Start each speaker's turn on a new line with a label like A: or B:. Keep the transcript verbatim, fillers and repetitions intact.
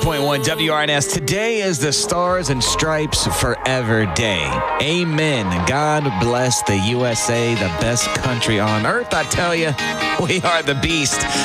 A: point one W R N S. Today is the Stars and Stripes Forever Day. Amen. God bless the U S A, the best country on earth. I tell you, we are the beast.